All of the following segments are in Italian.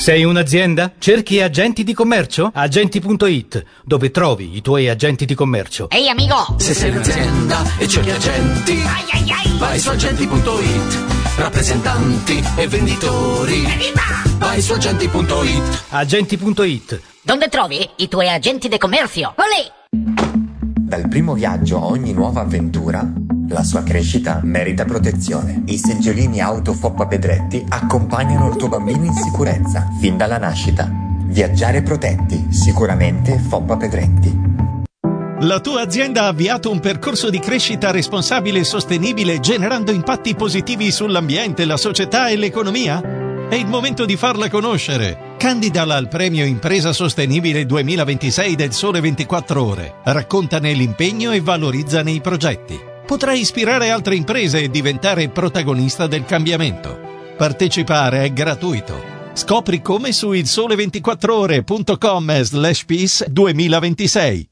Sei un'azienda? Cerchi agenti di commercio? Agenti.it, dove trovi i tuoi agenti di commercio. Ehi amico! Se sei un'azienda e cerchi agenti, vai su agenti.it. Rappresentanti e venditori, vai su agenti.it. Agenti.it. Dove trovi i tuoi agenti di commercio? Olè! Dal primo viaggio a ogni nuova avventura, la sua crescita merita protezione. I seggiolini auto Foppa Pedretti accompagnano il tuo bambino in sicurezza fin dalla nascita. Viaggiare protetti, sicuramente Foppa Pedretti. La tua azienda ha avviato un percorso di crescita responsabile e sostenibile generando impatti positivi sull'ambiente, la società e l'economia? È il momento di farla conoscere. Candidala al premio Impresa Sostenibile 2026 del Sole 24 Ore. Raccontane l'impegno e valorizzane i progetti. Potrai ispirare altre imprese e diventare protagonista del cambiamento. Partecipare è gratuito. Scopri come su ilsole24ore.com/peace 2026.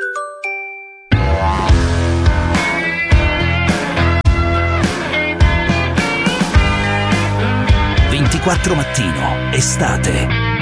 Mattino, estate.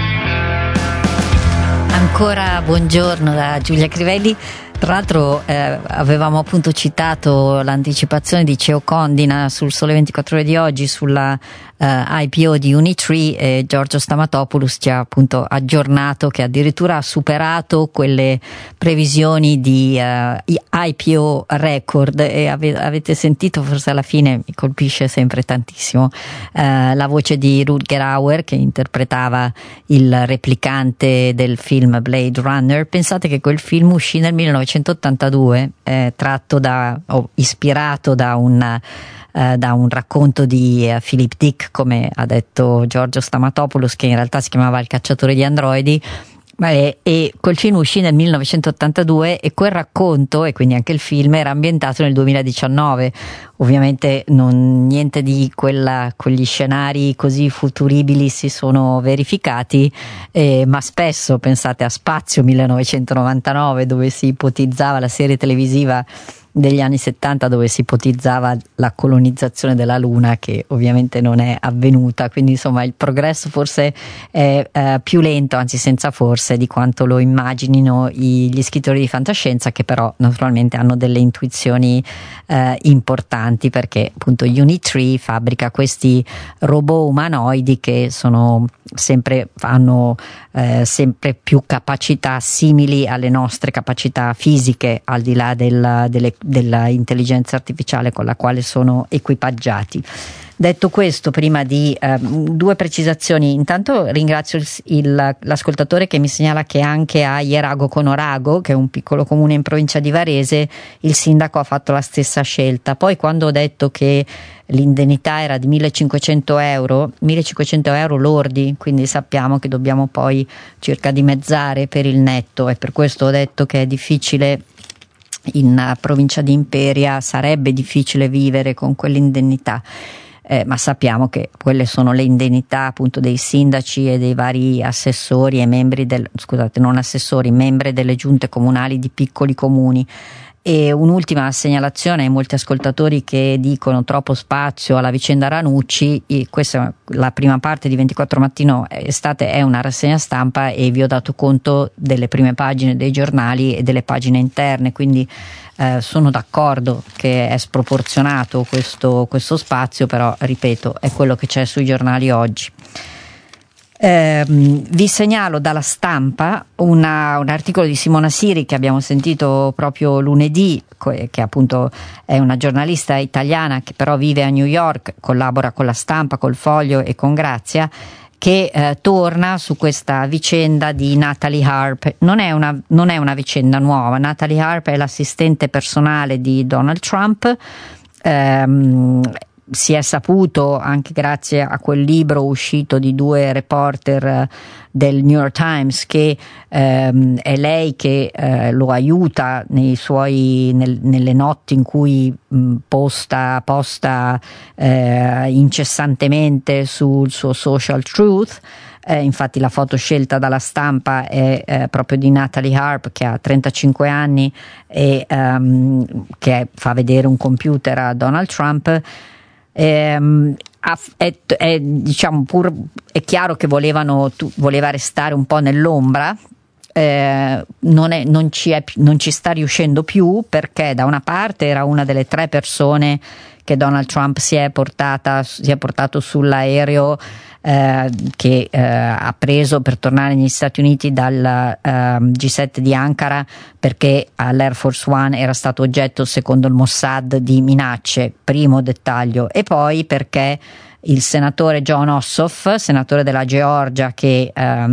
Ancora buongiorno da Giulia Crivelli. Tra l'altro avevamo appunto citato l'anticipazione di CEO Condina sul Sole 24 Ore di oggi sulla IPO di Unitree, e Giorgio Stamatopoulos ci ha appunto aggiornato che addirittura ha superato quelle previsioni di IPO record, e avete sentito, forse alla fine mi colpisce sempre tantissimo la voce di Rutger Hauer che interpretava il replicante del film Blade Runner. Pensate che quel film uscì nel 1982, tratto ispirato da un racconto di Philip Dick, come ha detto Giorgio Stamatopoulos, che in realtà si chiamava Il cacciatore di androidi, e quel film uscì nel 1982 e quel racconto, e quindi anche il film, era ambientato nel 2019. Ovviamente niente di quegli scenari così futuribili si sono verificati, ma spesso pensate a Spazio 1999, dove si ipotizzava, la serie televisiva degli anni 70, dove si ipotizzava la colonizzazione della Luna, che ovviamente non è avvenuta. Quindi insomma il progresso forse è più lento, anzi senza forse, di quanto lo immaginino gli scrittori di fantascienza, che però naturalmente hanno delle intuizioni importanti, perché appunto Unitree fabbrica questi robot umanoidi che hanno sempre più capacità simili alle nostre capacità fisiche, al di là della intelligenza artificiale con la quale sono equipaggiati. Detto questo, prima di due precisazioni. Intanto ringrazio l'ascoltatore che mi segnala che anche a Ierago Conorago, che è un piccolo comune in provincia di Varese, il sindaco ha fatto la stessa scelta. Poi, quando ho detto che l'indennità era di 1.500 euro lordi, quindi sappiamo che dobbiamo poi circa dimezzare per il netto, e per questo ho detto che è difficile in provincia di Imperia, sarebbe difficile vivere con quell'indennità. Ma sappiamo che quelle sono le indennità appunto dei sindaci e dei vari assessori e membri membri delle giunte comunali di piccoli comuni. E un'ultima segnalazione ai molti ascoltatori che dicono troppo spazio alla vicenda Ranucci. Questa, la prima parte di 24 Mattino Estate, è una rassegna stampa e vi ho dato conto delle prime pagine dei giornali e delle pagine interne, quindi sono d'accordo che è sproporzionato questo spazio, però ripeto, è quello che c'è sui giornali oggi. Vi segnalo dalla Stampa un articolo di Simona Siri, che abbiamo sentito proprio lunedì, che appunto è una giornalista italiana che però vive a New York, collabora con la Stampa, col Foglio e con Grazia, che torna su questa vicenda di Natalie Harp. Non è una vicenda nuova. Natalie Harp è l'assistente personale di Donald Trump. Si è saputo, anche grazie a quel libro uscito di due reporter del New York Times, che è lei che lo aiuta nelle notti in cui posta incessantemente sul suo social Truth. Infatti la foto scelta dalla Stampa è proprio di Natalie Harp, che ha 35 anni e che fa vedere un computer a Donald Trump. È chiaro che voleva restare un po' nell'ombra. Non ci sta riuscendo più, perché da una parte era una delle 3 persone che Donald Trump si è portato sull'aereo che ha preso per tornare negli Stati Uniti dal G7 di Ankara, perché all'Air Force One era stato oggetto, secondo il Mossad, di minacce, primo dettaglio, e poi perché il senatore Jon Ossoff, senatore della Georgia, che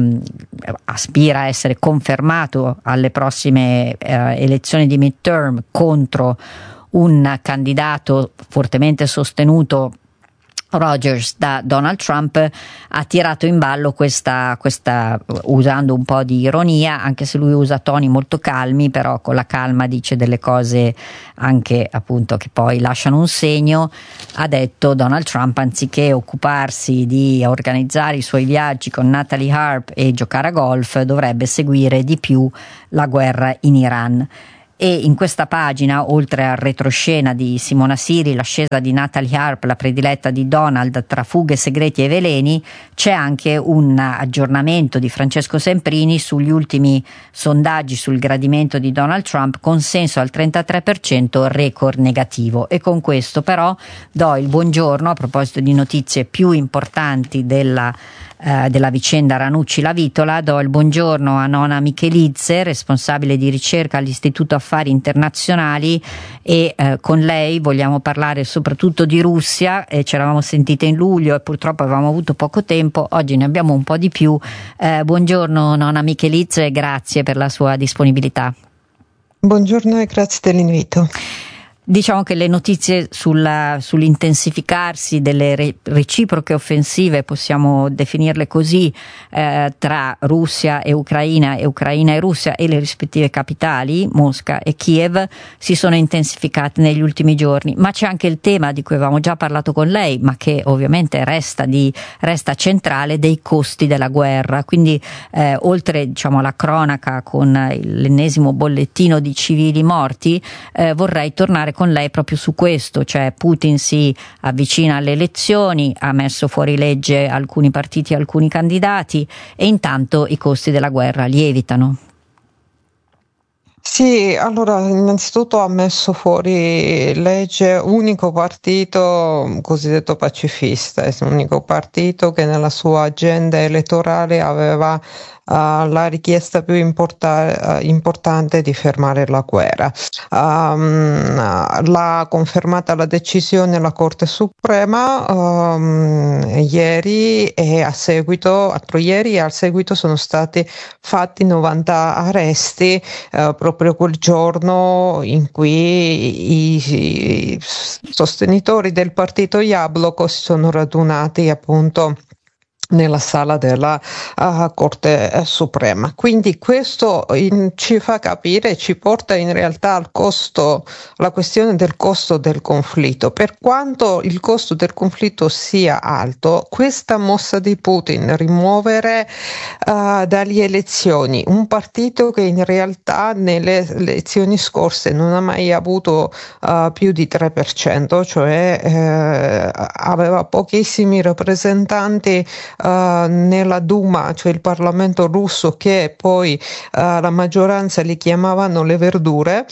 aspira a essere confermato alle prossime elezioni di midterm contro un candidato fortemente sostenuto, Rogers, da Donald Trump, ha tirato in ballo questa usando un po' di ironia, anche se lui usa toni molto calmi, però con la calma dice delle cose anche appunto che poi lasciano un segno. Ha detto Donald Trump, anziché occuparsi di organizzare i suoi viaggi con Natalie Harp e giocare a golf, dovrebbe seguire di più la guerra in Iran. E in questa pagina, oltre al retroscena di Simona Siri, l'ascesa di Natalie Harp, la prediletta di Donald tra fughe, segreti e veleni, c'è anche un aggiornamento di Francesco Semprini sugli ultimi sondaggi sul gradimento di Donald Trump, consenso al 33%, record negativo. E con questo però do il buongiorno, a proposito di notizie più importanti della vicenda Ranucci-La Vitola, do il buongiorno a Nona Michelizze, responsabile di ricerca all'Istituto Affari Internazionali, e con lei vogliamo parlare soprattutto di Russia. Ci eravamo sentite in luglio e purtroppo avevamo avuto poco tempo, oggi ne abbiamo un po' di più. Buongiorno Nona Michelizze, grazie per la sua disponibilità. Buongiorno e grazie dell'invito. Diciamo che le notizie sull'intensificarsi delle reciproche offensive, possiamo definirle così, tra Russia e Ucraina e Russia e le rispettive capitali, Mosca e Kiev, si sono intensificate negli ultimi giorni. Ma c'è anche il tema di cui avevamo già parlato con lei, ma che ovviamente resta centrale, dei costi della guerra. Quindi oltre alla cronaca con l'ennesimo bollettino di civili morti, vorrei tornare con lei proprio su questo, cioè Putin si avvicina alle elezioni, ha messo fuori legge alcuni partiti e alcuni candidati, e intanto i costi della guerra lievitano. Sì, allora innanzitutto ha messo fuori legge unico partito cosiddetto pacifista, è l'unico partito che nella sua agenda elettorale aveva la richiesta più importante di fermare la guerra. L'ha confermata la decisione la Corte Suprema ieri, e l'altro ieri al seguito sono stati fatti 90 arresti proprio quel giorno in cui i sostenitori del partito Jabloko si sono radunati appunto nella sala della Corte Suprema. Quindi questo ci fa capire, ci porta in realtà al costo, la questione del costo del conflitto. Per quanto il costo del conflitto sia alto, questa mossa di Putin, rimuovere dalle elezioni un partito che in realtà nelle elezioni scorse non ha mai avuto più di 3%, cioè aveva pochissimi rappresentanti nella Duma, cioè il Parlamento russo, che poi la maggioranza li chiamavano le verdure.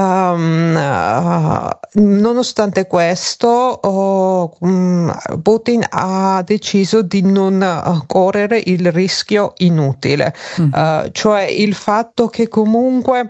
Nonostante questo Putin ha deciso di non correre il rischio inutile, cioè il fatto che comunque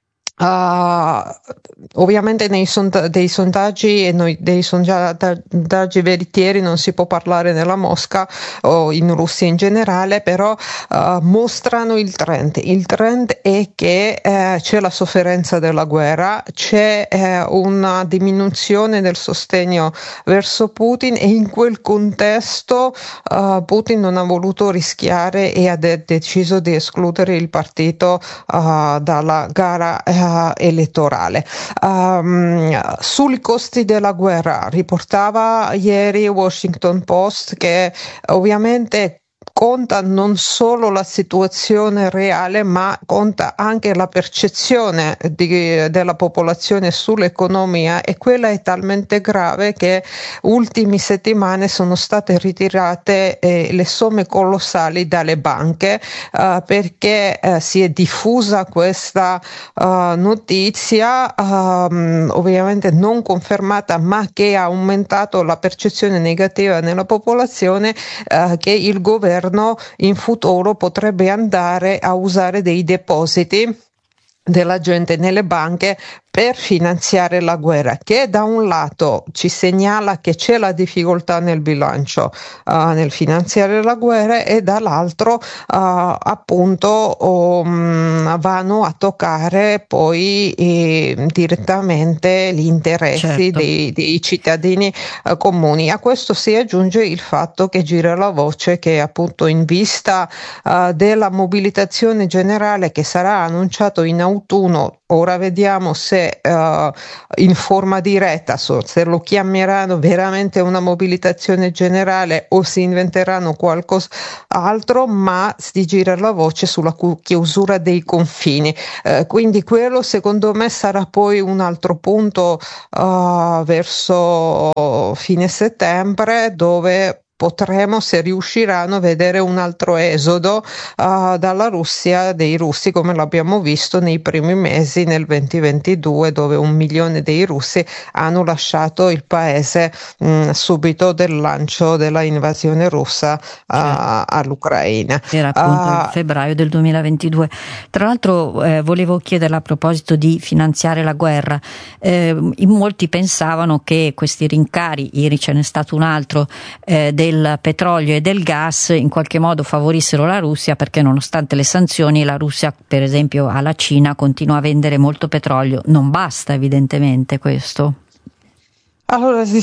ovviamente dei sondaggi e dei sondaggi veritieri non si può parlare nella Mosca o in Russia in generale, però mostrano il trend. Il trend è che c'è la sofferenza della guerra, c'è una diminuzione del sostegno verso Putin, e in quel contesto Putin non ha voluto rischiare e ha deciso di escludere il partito dalla gara elettorale. Sui costi della guerra riportava ieri Washington Post che ovviamente conta non solo la situazione reale, ma conta anche la percezione della popolazione sull'economia, e quella è talmente grave che ultime settimane sono state ritirate le somme colossali dalle banche perché si è diffusa questa notizia ovviamente non confermata, ma che ha aumentato la percezione negativa nella popolazione che il governo in futuro potrebbe andare a usare dei depositi della gente nelle banche per finanziare la guerra, che da un lato ci segnala che c'è la difficoltà nel bilancio nel finanziare la guerra, e dall'altro appunto vanno a toccare poi direttamente gli interessi dei cittadini comuni. A questo si aggiunge il fatto che gira la voce che appunto in vista della mobilitazione generale che sarà annunciato in autunno, ora vediamo se in forma diretta, se lo chiameranno veramente una mobilitazione generale o si inventeranno qualcos'altro, ma si gira la voce sulla chiusura dei confini. Quindi quello secondo me sarà poi un altro punto verso fine settembre, dove potremo, se riusciranno, vedere un altro esodo dalla Russia dei russi, come l'abbiamo visto nei primi mesi nel 2022, dove 1 milione dei russi hanno lasciato il paese subito del lancio della invasione russa all'Ucraina. Era appunto il febbraio del 2022. Tra l'altro volevo chiederle, a proposito di finanziare la guerra, in molti pensavano che questi rincari, ieri ce n'è stato un altro, del petrolio e del gas in qualche modo favorissero la Russia, perché nonostante le sanzioni la Russia, per esempio alla Cina, continua a vendere molto petrolio. Non basta evidentemente questo. Allora, ci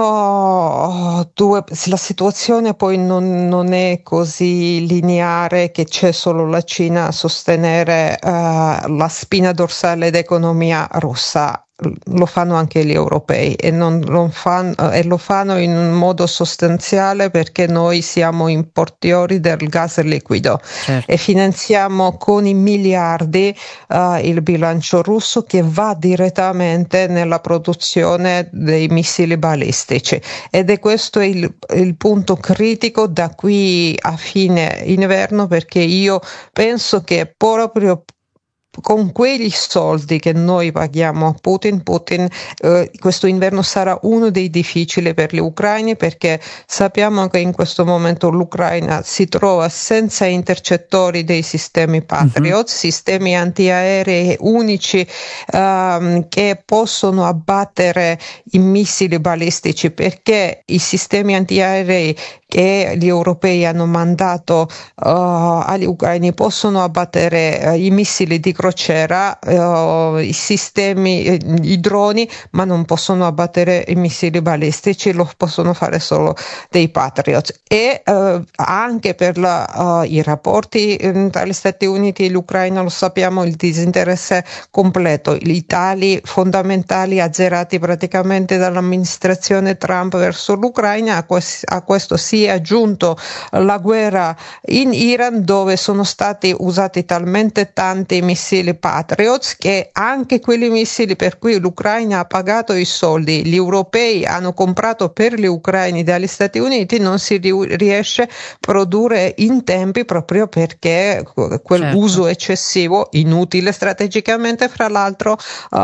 sono la situazione poi non è così lineare che c'è solo la Cina a sostenere la spina dorsale dell'economia russa. Lo fanno anche gli europei e lo fanno in un modo sostanziale, perché noi siamo importatori del gas liquido e finanziamo con i miliardi il bilancio russo, che va direttamente nella produzione dei missili balistici, ed è questo il punto critico da qui a fine inverno, perché io penso che proprio con quegli soldi che noi paghiamo a Putin, questo inverno sarà uno dei difficili per gli ucraini, perché sappiamo che in questo momento l'Ucraina si trova senza intercettori dei sistemi Patriot, sistemi antiaerei unici che possono abbattere i missili balistici, perché i sistemi antiaerei che gli europei hanno mandato agli ucraini possono abbattere i missili di crociera, i sistemi, i droni, ma non possono abbattere i missili balistici, lo possono fare solo dei Patriot. E anche per i rapporti tra gli Stati Uniti e l'Ucraina, lo sappiamo, il disinteresse completo, i tagli fondamentali azzerati praticamente dall'amministrazione Trump verso l'Ucraina. A questo si è aggiunto la guerra in Iran, dove sono stati usati talmente tanti missili Patriot che anche quelli missili per cui l'Ucraina ha pagato i soldi, gli europei hanno comprato per gli ucraini dagli Stati Uniti, non si riesce a produrre in tempi, proprio perché quel uso eccessivo, inutile strategicamente, fra l'altro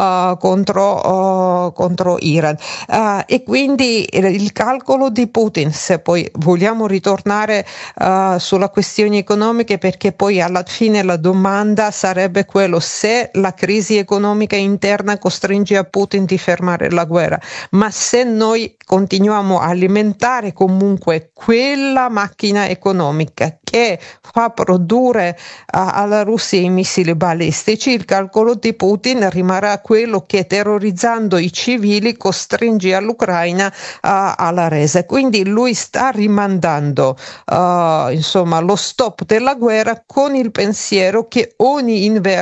contro Iran. E quindi il calcolo di Putin, se poi vogliamo ritornare sulla questione economiche, perché poi alla fine la domanda sarebbe quello: se la crisi economica interna costringe a Putin di fermare la guerra, ma se noi continuiamo a alimentare comunque quella macchina economica che fa produrre alla Russia i missili balistici, il calcolo di Putin rimarrà quello che, terrorizzando i civili, costringe all'Ucraina alla resa. Quindi lui sta rimandando lo stop della guerra, con il pensiero che ogni inverno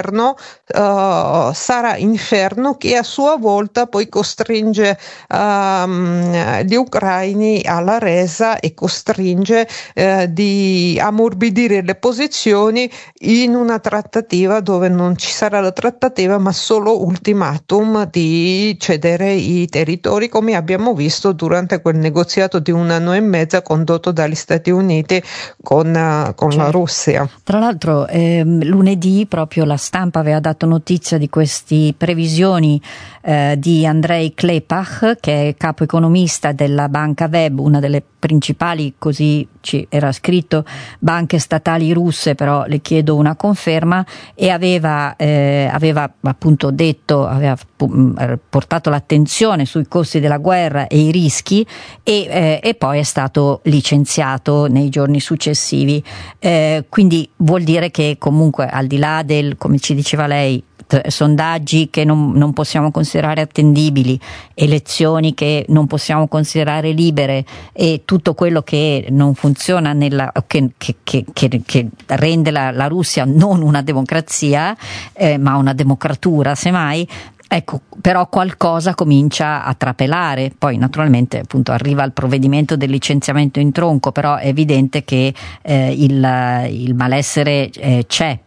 inferno, sarà inferno che a sua volta poi costringe gli ucraini alla resa e costringe di ammorbidire le posizioni in una trattativa dove non ci sarà la trattativa ma solo ultimatum di cedere i territori, come abbiamo visto durante quel negoziato di 1 anno e mezzo condotto dagli Stati Uniti con la Russia. Tra l'altro lunedì proprio la stampa aveva dato notizia di queste previsioni di Andrei Klepach, che è capo economista della banca Web, una delle principali, così ci era scritto, banche statali russe, però le chiedo una conferma, e aveva appunto detto, aveva portato l'attenzione sui costi della guerra e i rischi, e poi è stato licenziato nei giorni successivi, quindi vuol dire che comunque, al di là del, come ci diceva lei, sondaggi che non possiamo considerare attendibili, elezioni che non possiamo considerare libere, e tutto quello che non funziona che rende la Russia non una democrazia, ma una democratura semmai. Ecco, però qualcosa comincia a trapelare. Poi naturalmente appunto arriva il provvedimento del licenziamento in tronco, però è evidente che il malessere c'è.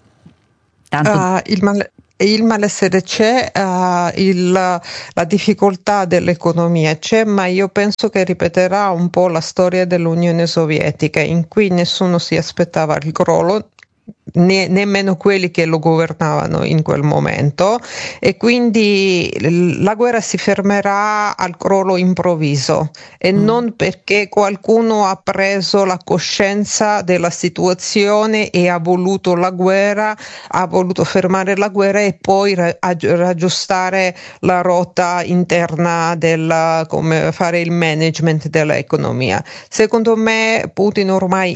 Il malessere c'è, la difficoltà dell'economia c'è, ma io penso che ripeterà un po' la storia dell'Unione Sovietica, in cui nessuno si aspettava il crollo, nemmeno quelli che lo governavano in quel momento, e quindi la guerra si fermerà al crollo improvviso, e non perché qualcuno ha preso la coscienza della situazione e ha voluto la guerra, ha voluto fermare la guerra e poi raggiustare la rotta interna come fare il management dell'economia. Secondo me Putin ormai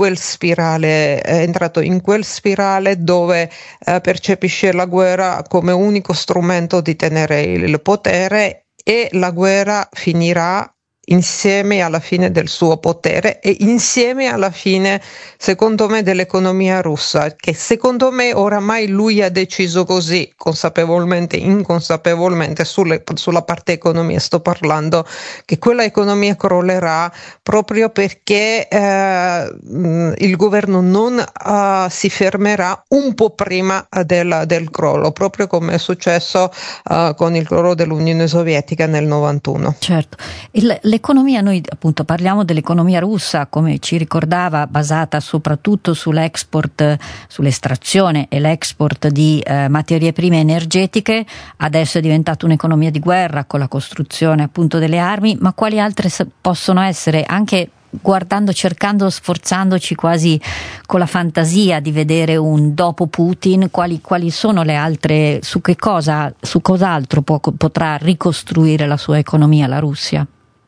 è entrato in quel spirale dove percepisce la guerra come unico strumento di tenere il potere, e la guerra finirà insieme alla fine del suo potere e insieme alla fine, secondo me, dell'economia russa, che secondo me oramai lui ha deciso così, consapevolmente, inconsapevolmente, sulla parte economia sto parlando, che quella economia crollerà proprio perché il governo non si fermerà un po' prima del crollo, proprio come è successo con il crollo dell'Unione Sovietica nel 91. Certo. L'economia, noi appunto parliamo dell'economia russa, come ci ricordava, basata soprattutto sull'export, sull'estrazione e l'export di materie prime energetiche. Adesso è diventata un'economia di guerra con la costruzione appunto delle armi, ma quali altre possono essere, anche sforzandoci quasi con la fantasia di vedere un dopo Putin, quali sono le altre, su cos'altro potrà ricostruire la sua economia la Russia?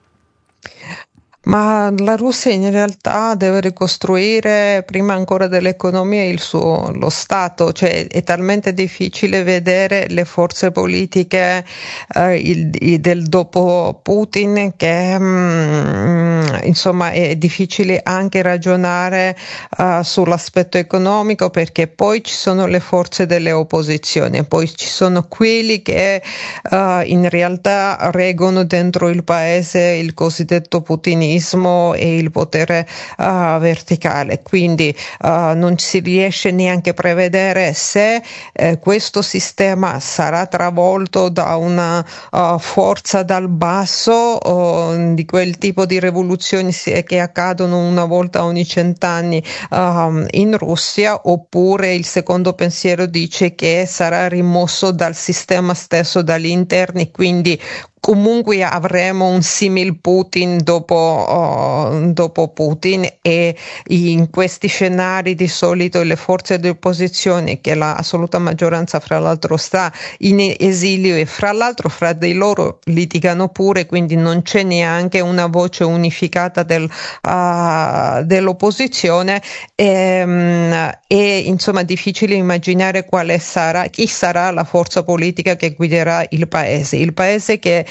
Ma la Russia in realtà deve ricostruire prima ancora dell'economia lo Stato, cioè è talmente difficile vedere le forze politiche del dopo Putin che insomma è difficile anche ragionare sull'aspetto economico, perché poi ci sono le forze delle opposizioni, poi ci sono quelli che in realtà reggono dentro il paese il cosiddetto putinismo e il potere verticale, quindi non si riesce neanche a prevedere se questo sistema sarà travolto da una forza dal basso, di quel tipo di rivoluzioni che accadono una volta ogni 100 anni in Russia, oppure il secondo pensiero dice che sarà rimosso dal sistema stesso, dagli interni, quindi comunque avremo un simil Putin dopo Putin, e in questi scenari di solito le forze di opposizione, che la assoluta maggioranza fra l'altro sta in esilio e fra l'altro fra di loro litigano pure, quindi non c'è neanche una voce unificata dell'opposizione, e insomma difficile immaginare chi sarà la forza politica che guiderà il paese che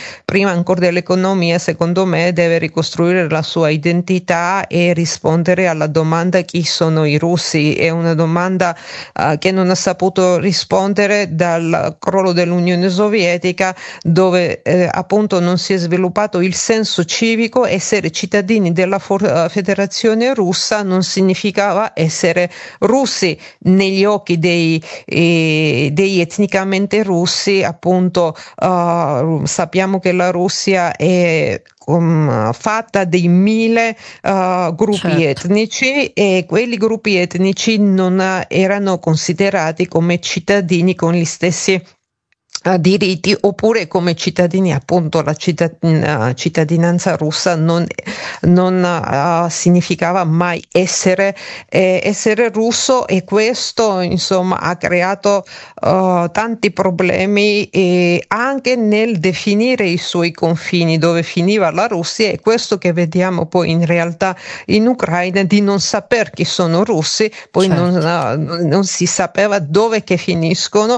prima ancora dell'economia, secondo me, deve ricostruire la sua identità e rispondere alla domanda chi sono i russi. È una domanda che non ha saputo rispondere dal crollo dell'Unione Sovietica, dove appunto non si è sviluppato il senso civico. Essere cittadini della Federazione Russa non significava essere russi negli occhi dei etnicamente russi. Appunto sappiamo che la Russia è fatta di 1000 gruppi etnici, e quelli gruppi etnici non erano considerati come cittadini con gli stessi diritti, oppure come cittadini. Appunto la cittadinanza russa non significava mai essere russo, e questo insomma ha creato tanti problemi anche nel definire i suoi confini, dove finiva la Russia. E questo che vediamo poi in realtà in Ucraina, di non saper chi sono russi, poi non si sapeva dove che finiscono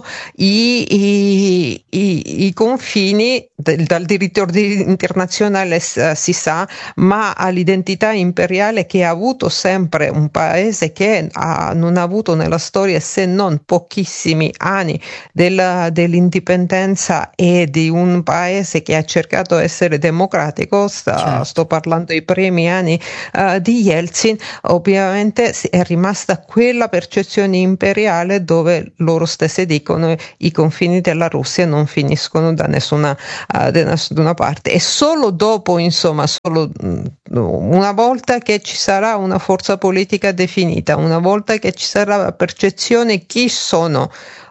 i confini. Dal diritto internazionale si sa, ma all'identità imperiale che ha avuto sempre un paese che non ha avuto nella storia, se non pochissimi anni dell'indipendenza, e di un paese che ha cercato di essere democratico. Sto parlando dei primi anni di Yeltsin. Ovviamente è rimasta quella percezione imperiale, dove loro stessi dicono i confini della Russia non finiscono da nessuna parte. E solo dopo, insomma, solo una volta che ci sarà una forza politica definita, una volta che ci sarà la percezione chi sono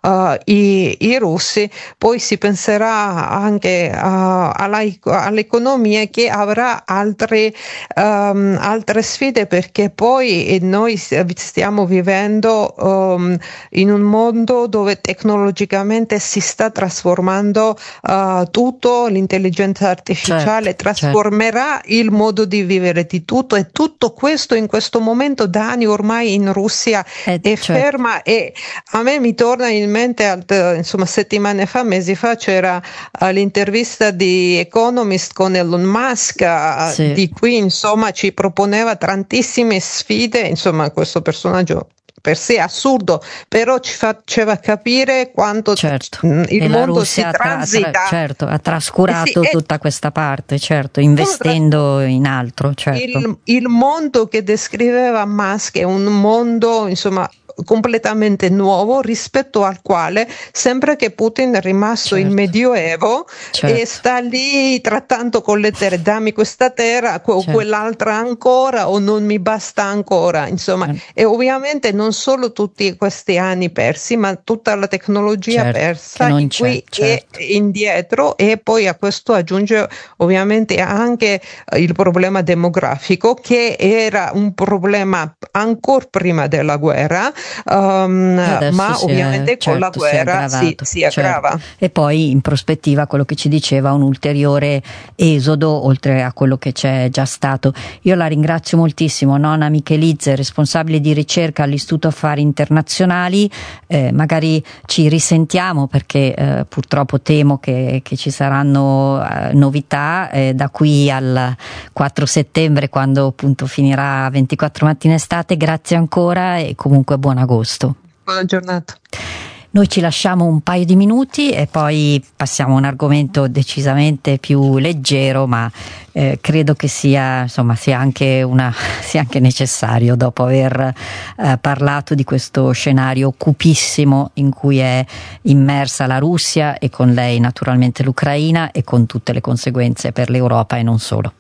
i russi, poi si penserà anche all'economia, che avrà altre sfide, perché poi noi stiamo vivendo in un mondo dove tecnologicamente si sta trasformando tutto. L'intelligenza artificiale trasformerà il modo di vivere di tutto, e tutto questo in questo momento da anni ormai in Russia è ferma. E a me mi torna in mente, insomma, settimane fa, mesi fa, c'era l'intervista di Economist con Elon Musk, di cui insomma ci proponeva tantissime sfide. Insomma, questo personaggio per sé assurdo, però ci faceva capire quanto il mondo si transita. Ha trascurato tutta questa parte, investendo in altro. Il mondo che descriveva Musk è un mondo, insomma, completamente nuovo, rispetto al quale sembra che Putin è rimasto in Medioevo e sta lì trattando con le terre: dammi questa terra o quell'altra ancora, o non mi basta ancora, insomma. E ovviamente non solo tutti questi anni persi, ma tutta la tecnologia persa in cui è indietro. E poi a questo aggiunge ovviamente anche il problema demografico, che era un problema ancora prima della guerra, ma ovviamente con la guerra si aggrava. E poi in prospettiva quello che ci diceva, un ulteriore esodo oltre a quello che c'è già stato. Io la ringrazio moltissimo, Nona Michelidze, responsabile di ricerca all'Istituto Affari Internazionali. Magari ci risentiamo, perché purtroppo temo che ci saranno novità da qui al 4 settembre, quando appunto finirà 24 mattine estate. Grazie ancora e comunque buon agosto. Buona giornata. Noi ci lasciamo un paio di minuti e poi passiamo a un argomento decisamente più leggero, ma credo che sia anche necessario, dopo aver parlato di questo scenario cupissimo in cui è immersa la Russia, e con lei naturalmente l'Ucraina, e con tutte le conseguenze per l'Europa e non solo.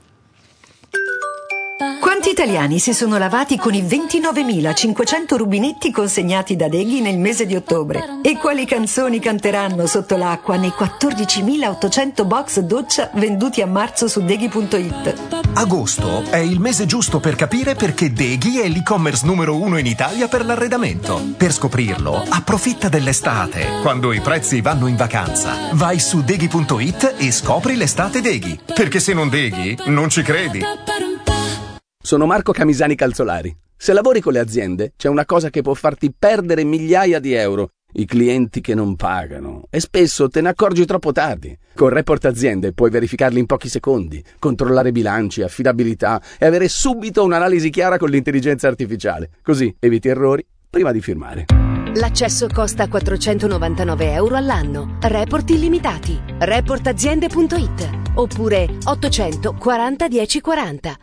Quanti italiani si sono lavati con i 29.500 rubinetti consegnati da Deghi nel mese di ottobre? E quali canzoni canteranno sotto l'acqua nei 14.800 box doccia venduti a marzo su Deghi.it? Agosto è il mese giusto per capire perché Deghi è l'e-commerce numero 1 in Italia per l'arredamento. Per scoprirlo, approfitta dell'estate, quando i prezzi vanno in vacanza. Vai su Deghi.it e scopri l'estate Deghi. Perché se non Deghi, non ci credi. Sono Marco Camisani Calzolari. Se lavori con le aziende, c'è una cosa che può farti perdere migliaia di euro i clienti che non pagano, e spesso te ne accorgi troppo tardi. Con Report Aziende puoi verificarli in pochi secondi, controllare bilanci, affidabilità e avere subito un'analisi chiara con l'intelligenza artificiale. Così eviti errori prima di firmare. L'accesso costa €499 all'anno. Report illimitati. Reportaziende.it oppure 800 40 10 40.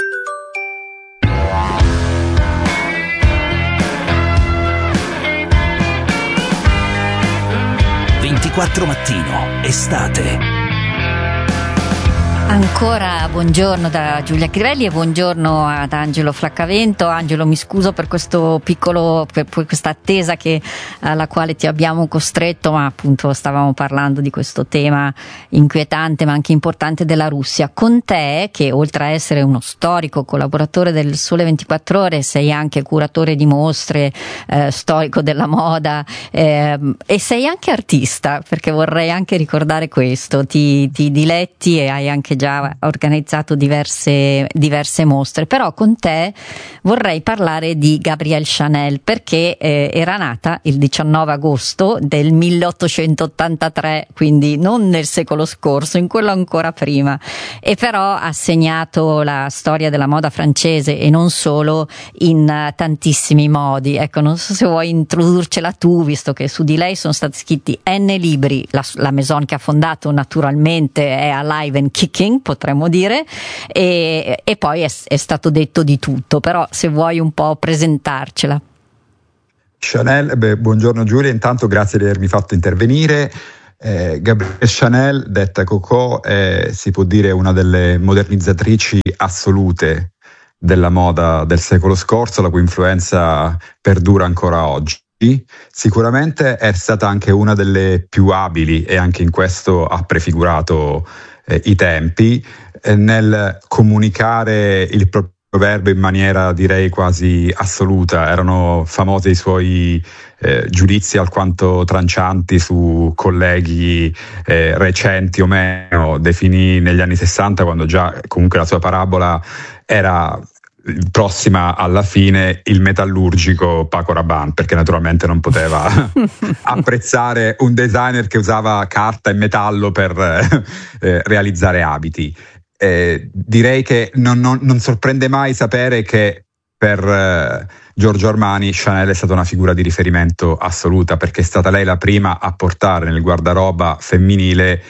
Mattino, estate. Ancora buongiorno da Giulia Crivelli e buongiorno ad Angelo Flaccavento. Angelo, mi scuso per questo per questa attesa alla quale ti abbiamo costretto, ma appunto stavamo parlando di questo tema inquietante ma anche importante della Russia. Con te, che oltre a essere uno storico collaboratore del Sole 24 Ore, sei anche curatore di mostre, storico della moda, e sei anche artista, perché vorrei anche ricordare questo. Ti diletti e hai anche già organizzato diverse mostre, però con te vorrei parlare di Gabrielle Chanel, perché era nata il 19 agosto del 1883, quindi non nel secolo scorso, in quello ancora prima, e però ha segnato la storia della moda francese e non solo in tantissimi modi. Ecco, non so se vuoi introdurcela tu, visto che su di lei sono stati scritti N libri, la Maison che ha fondato naturalmente è alive and kicking, potremmo dire, e poi è stato detto di tutto, però se vuoi un po' presentarcela. Chanel, buongiorno Giulia, intanto grazie di avermi fatto intervenire. Gabrielle Chanel, detta Coco, si può dire una delle modernizzatrici assolute della moda del secolo scorso, la cui influenza perdura ancora oggi. Sicuramente è stata anche una delle più abili, e anche in questo ha prefigurato i tempi, nel comunicare il proprio verbo in maniera, direi, quasi assoluta. Erano famosi i suoi giudizi alquanto trancianti su colleghi recenti o meno. Definì negli anni 60, quando già comunque la sua parabola era prossima alla fine, il metallurgico Paco Rabanne, perché naturalmente non poteva apprezzare un designer che usava carta e metallo per realizzare abiti. Direi che non sorprende mai sapere che per Giorgio Armani Chanel è stata una figura di riferimento assoluta, perché è stata lei la prima a portare nel guardaroba femminile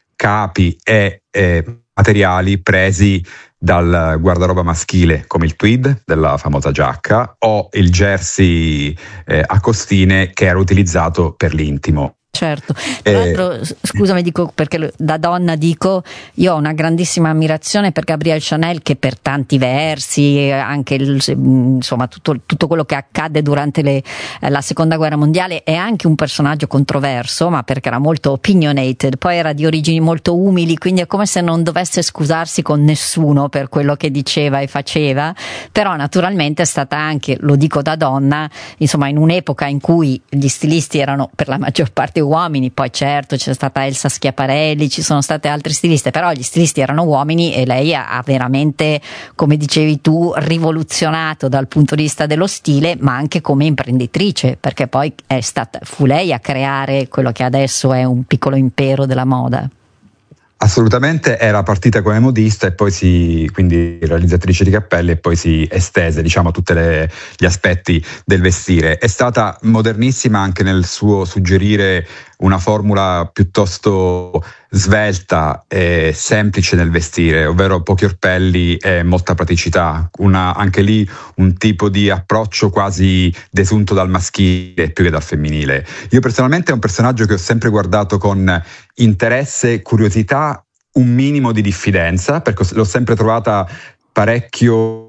capi e materiali presi dal guardaroba maschile, come il tweed della famosa giacca o il jersey a costine che era utilizzato per l'intimo. Certo, tra l'altro, scusami, dico, perché da donna dico, io ho una grandissima ammirazione per Gabrielle Chanel, che per tanti versi, anche insomma tutto quello che accadde durante la seconda guerra mondiale, è anche un personaggio controverso, ma perché era molto opinionated, poi era di origini molto umili, quindi è come se non dovesse scusarsi con nessuno per quello che diceva e faceva, però naturalmente è stata anche, lo dico da donna, insomma, in un'epoca in cui gli stilisti erano per la maggior parte uomini. Poi certo c'è stata Elsa Schiaparelli, ci sono state altre stiliste, però gli stilisti erano uomini e lei ha veramente, come dicevi tu, rivoluzionato dal punto di vista dello stile, ma anche come imprenditrice, perché poi fu lei a creare quello che adesso è un piccolo impero della moda. Assolutamente, era partita come modista e poi quindi realizzatrice di cappelli, e poi si estese, diciamo, a tutti gli aspetti del vestire. È stata modernissima anche nel suo suggerire una formula piuttosto svelta e semplice nel vestire, ovvero pochi orpelli e molta praticità. Anche lì un tipo di approccio quasi desunto dal maschile più che dal femminile. Io personalmente è un personaggio che ho sempre guardato con interesse, curiosità, un minimo di diffidenza, perché l'ho sempre trovata parecchio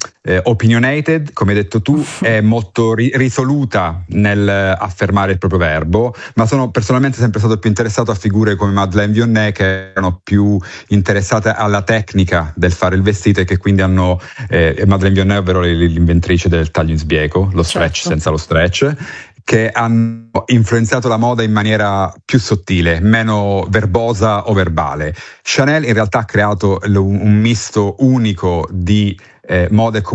opinionated, come hai detto tu, è molto risoluta nel affermare il proprio verbo, ma sono personalmente sempre stato più interessato a figure come Madeleine Vionnet, che erano più interessate alla tecnica del fare il vestito, e che quindi hanno Madeleine Vionnet, ovvero l'inventrice del taglio in sbieco, lo stretch, certo, senza lo stretch, che hanno influenzato la moda in maniera più sottile, meno verbosa o verbale. Chanel in realtà ha creato un misto unico di moda e comunicazione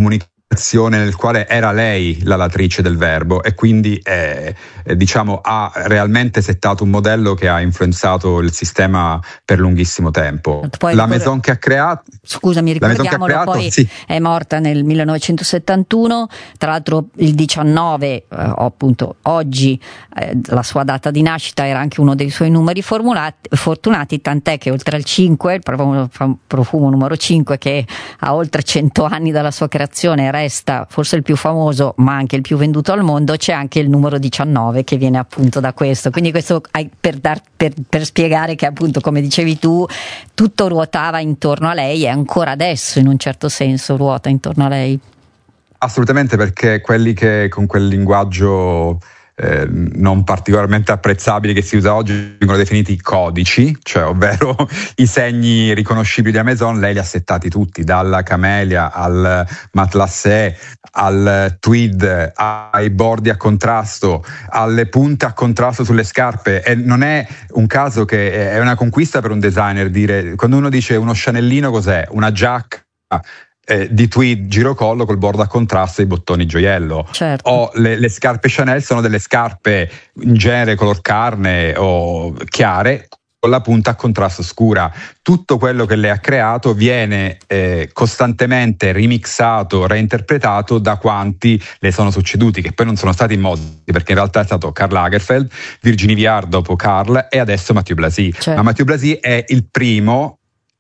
nel quale era lei la latrice del verbo, e quindi diciamo ha realmente settato un modello che ha influenzato il sistema per lunghissimo tempo. Poi la Maison che ha creato, scusami, ricordiamolo, poi sì, è morta nel 1971, tra l'altro il 19, appunto oggi la sua data di nascita era anche uno dei suoi numeri fortunati, tant'è che oltre al 5, il profumo numero 5, che ha oltre 100 anni dalla sua creazione, resta forse il più famoso ma anche il più venduto al mondo, c'è anche il numero 19 che viene appunto da questo. Quindi questo per spiegare che appunto, come dicevi tu, tutto ruotava intorno a lei, e ancora adesso in un certo senso ruota intorno a lei. Assolutamente, perché quelli che con quel linguaggio non particolarmente apprezzabili che si usa oggi vengono definiti codici, cioè ovvero i segni riconoscibili da Maison, lei li ha settati tutti, dalla camelia al matelassé, al tweed, ai bordi a contrasto, alle punte a contrasto sulle scarpe. E non è un caso che è una conquista per un designer dire, quando uno dice uno Chanelino, cos'è? Una giacca di tweed girocollo col bordo a contrasto e i bottoni gioiello. Certo. O le scarpe Chanel sono delle scarpe in genere color carne o chiare con la punta a contrasto scura. Tutto quello che lei ha creato viene costantemente remixato, reinterpretato da quanti le sono succeduti, che poi non sono stati modi, perché in realtà è stato Karl Lagerfeld, Virginie Viard dopo Karl e adesso Mathieu Blazy. Certo. Ma Mathieu Blazy è il primo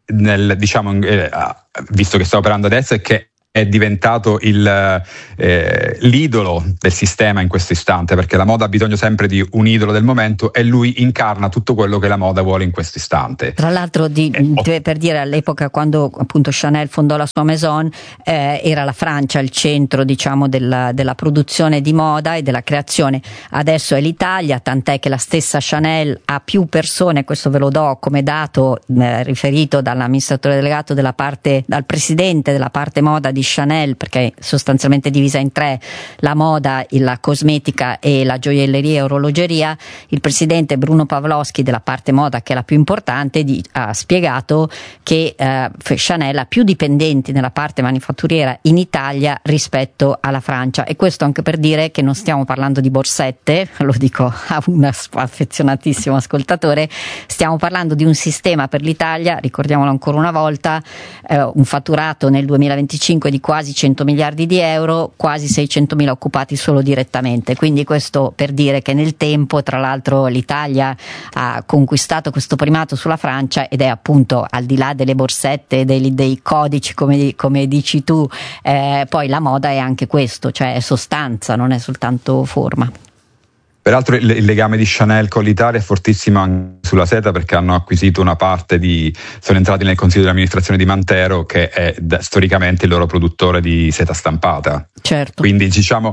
visto che sta operando adesso, e che è diventato l'idolo del sistema in questo istante, perché la moda ha bisogno sempre di un idolo del momento e lui incarna tutto quello che la moda vuole in questo istante. Tra l'altro per dire, all'epoca quando appunto Chanel fondò la sua Maison, era la Francia il centro, diciamo, della produzione di moda e della creazione. Adesso è l'Italia, tant'è che la stessa Chanel ha più persone, questo ve lo do come dato riferito dall'amministratore delegato dal presidente della parte moda di Chanel, perché è sostanzialmente divisa in tre: la moda, la cosmetica e la gioielleria e orologeria. Il presidente Bruno Pavlovsky della parte moda, che è la più importante, ha spiegato che Chanel ha più dipendenti nella parte manifatturiera in Italia rispetto alla Francia, e questo anche per dire che non stiamo parlando di borsette, lo dico a un affezionatissimo ascoltatore, stiamo parlando di un sistema per l'Italia, ricordiamolo ancora una volta, un fatturato nel 2025 di quasi 100 miliardi di euro, quasi 600.000 occupati solo direttamente. Quindi questo per dire che nel tempo, tra l'altro, l'Italia ha conquistato questo primato sulla Francia, ed è appunto, al di là delle borsette, dei codici come dici tu, poi la moda è anche questo, cioè è sostanza, non è soltanto forma. Peraltro il legame di Chanel con l'Italia è fortissimo anche sulla seta, perché hanno acquisito una parte sono entrati nel consiglio di amministrazione di Mantero, che è storicamente il loro produttore di seta stampata. Certo. Quindi diciamo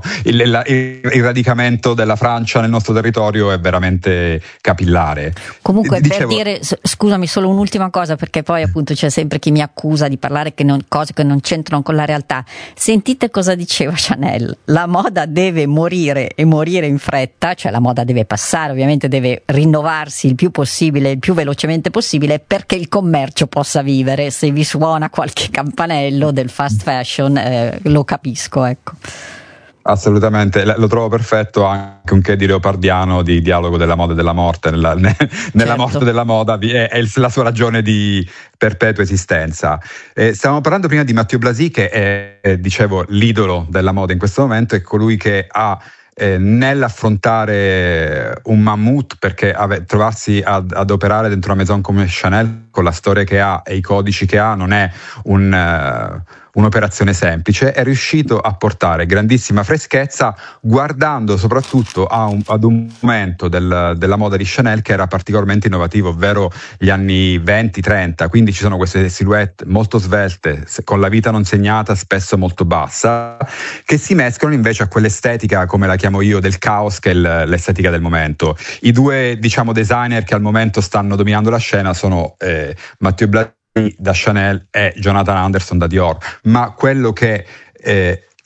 il radicamento della Francia nel nostro territorio è veramente capillare. Comunque, per dire, scusami, solo un'ultima cosa, perché poi appunto c'è sempre chi mi accusa di parlare cose che non c'entrano con la realtà. Sentite cosa diceva Chanel: la moda deve morire, e morire in fretta, cioè la moda deve passare, ovviamente deve rinnovarsi il più possibile, il più velocemente possibile, perché il commercio possa vivere. Se vi suona qualche campanello del fast fashion, lo capisco, ecco. Assolutamente, lo trovo perfetto anche un che di leopardiano, di dialogo della moda e della morte. Nella Certo. morte della moda è la sua ragione di perpetua esistenza. Stavamo parlando prima di Mathieu Blazy, che è, dicevo, l'idolo della moda in questo momento, è colui che ha nell'affrontare un mammut, perché trovarsi ad operare dentro una maison come Chanel, con la storia che ha e i codici che ha, non è un'operazione semplice. È riuscito a portare grandissima freschezza, guardando soprattutto ad un momento della moda di Chanel che era particolarmente innovativo, ovvero gli anni 20-30. Quindi ci sono queste silhouette molto svelte, con la vita non segnata, spesso molto bassa, che si mescolano invece a quell'estetica, come la chiamo io, del caos, che è l'estetica del momento. I due, diciamo, designer che al momento stanno dominando la scena sono Mathieu Blazy da Chanel e Jonathan Anderson da Dior, ma quello che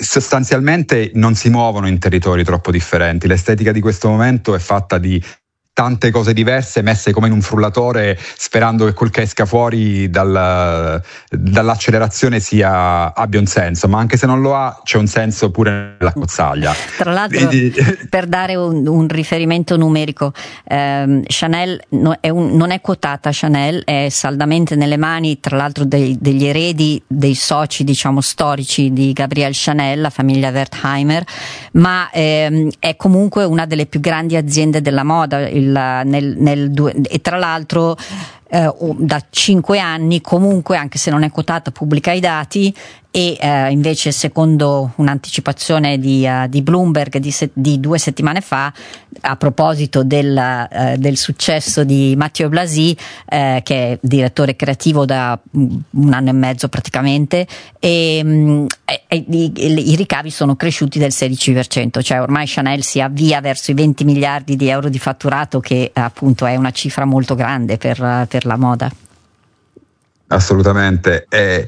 sostanzialmente non si muovono in territori troppo differenti. L'estetica di questo momento è fatta di tante cose diverse messe come in un frullatore, sperando che quel che esca fuori dall'accelerazione abbia un senso, ma anche se non lo ha, c'è un senso pure nella cozzaglia. Tra l'altro, per dare un riferimento numerico, Chanel non è quotata, Chanel è saldamente nelle mani, tra l'altro, degli eredi, dei soci, diciamo, storici di Gabrielle Chanel, la famiglia Wertheimer, ma è comunque una delle più grandi aziende della moda, e tra l'altro da 5 anni comunque, anche se non è quotata, pubblica i dati, e invece, secondo un'anticipazione di Bloomberg di 2 settimane fa, a proposito del successo di Mathieu Blazy, che è direttore creativo da 1 anno e mezzo praticamente, i ricavi sono cresciuti del 16%, cioè ormai Chanel si avvia verso i 20 miliardi di euro di fatturato, che appunto è una cifra molto grande per la moda. Assolutamente,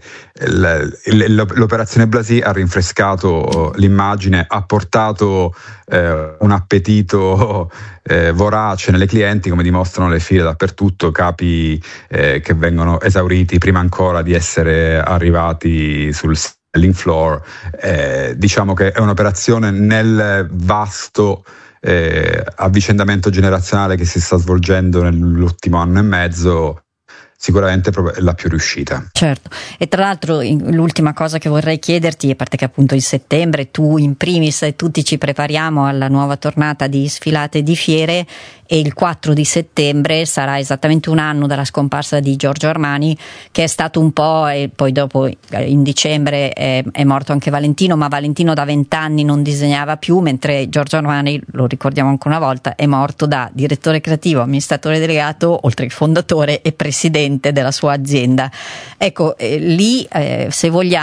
l'operazione Blazy ha rinfrescato l'immagine, ha portato un appetito vorace nelle clienti, come dimostrano le file dappertutto, capi che vengono esauriti prima ancora di essere arrivati sul selling floor. Diciamo che è un'operazione nel vasto avvicendamento generazionale che si sta svolgendo nell'ultimo anno e mezzo, sicuramente la più riuscita. Certo, e tra l'altro l'ultima cosa che vorrei chiederti, a parte che appunto in settembre tu in primis e tutti ci prepariamo alla nuova tornata di sfilate e di fiere, e il 4 di settembre sarà esattamente 1 anno dalla scomparsa di Giorgio Armani, che è stato un po', e poi dopo in dicembre è morto anche Valentino, ma Valentino da 20 anni non disegnava più, mentre Giorgio Armani, lo ricordiamo ancora una volta, è morto da direttore creativo, amministratore delegato, oltre che fondatore e presidente della sua azienda. Ecco, lì se vogliamo